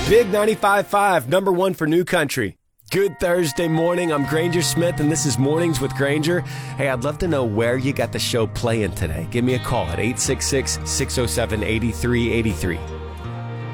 Big 95.5, number one for New Country. Good Thursday morning. I'm Granger Smith, and this is Mornings with Granger. Hey, I'd love to know where you got the show playing today. Give me a call at 866-607-8383.